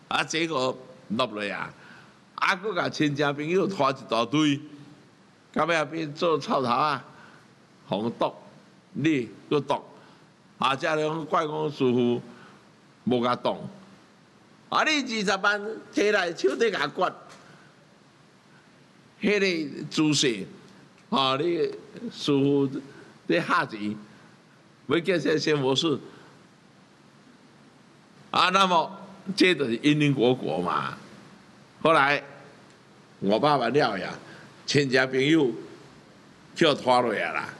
啊，结果落落啊，啊，佮甲亲戚朋友拖一大堆，到尾变做臭头啊，防毒，你佮毒，啊，遮种怪讲师傅无甲动，啊，你20万摕来手底甲刮，迄个姿势，啊，你师傅咧下钱，要叫些仙佛寺，啊，那么这就是因因果果嘛。后来500万了呀，亲戚朋友叫拖落来啦。